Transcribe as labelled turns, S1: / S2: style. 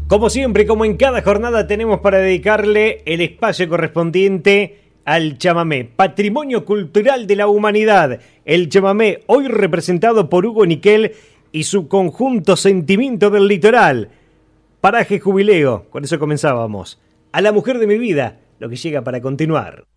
S1: Como siempre, como en cada jornada, tenemos para dedicarle el espacio correspondiente al chamamé, patrimonio cultural de la humanidad. El chamamé, hoy representado por Hugo Niquel y su conjunto Sentimiento del Litoral. Paraje Jubileo, con eso comenzábamos. A la mujer de mi vida, lo que llega para continuar.